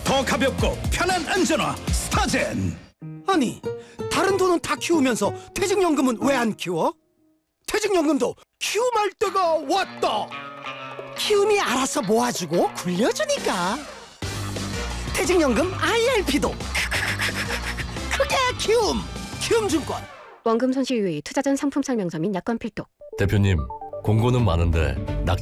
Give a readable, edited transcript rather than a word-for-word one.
더 가볍고 편한 안전화 스타젠. 아니, 다른 돈은 다 키우면서 퇴직연금은 왜 안 키워? 퇴직연금도 키움할 때가 왔다. 키움이 알아서 모아주고 굴려주니까. 퇴직연금 IRP도 크게 키움. 키움증권. 원금 손실 유의, 투자 전 상품 설명서 및 약관 필독. 대표님, 공고는 많은데